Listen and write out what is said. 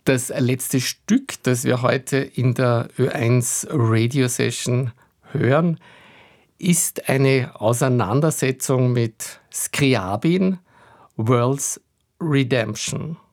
Das letzte Stück, das wir heute in der Ö1 Radio Session hören, ist eine Auseinandersetzung mit Scriabin, World's Redemption.